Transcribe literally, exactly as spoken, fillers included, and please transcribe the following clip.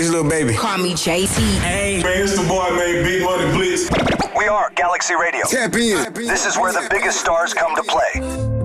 G's little baby. Call me J T. Hey, man, it's the boy, man, Big Money Blitz. We are Galaxy Radio. Tap in. This is where the biggest stars come to play.